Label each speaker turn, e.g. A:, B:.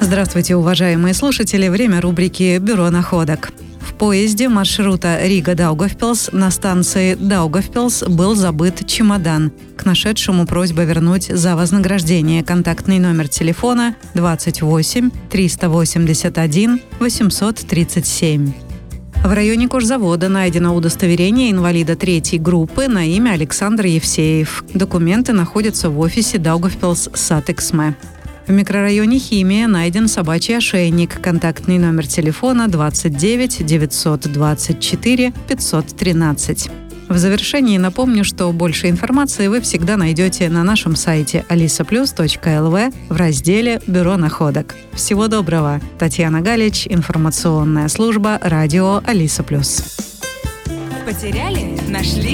A: Здравствуйте, уважаемые слушатели. Время рубрики «Бюро находок». В поезде маршрута Рига-Даугавпилс на станции Даугавпилс был забыт чемодан. К нашедшему просьба вернуть за вознаграждение. Контактный номер телефона 28 381 837. В районе кожзавода найдено удостоверение инвалида 3-й группы на имя Александр Евсеев. Документы находятся в офисе Даугавпилс Сатексме. В микрорайоне Химия найден собачий ошейник. Контактный номер телефона 29 924 513. В завершении напомню, что больше информации вы всегда найдете на нашем сайте alisaplus.lv в разделе «Бюро находок». Всего доброго! Татьяна Галич, информационная служба радио Алиса Плюс.
B: Потеряли? Нашли?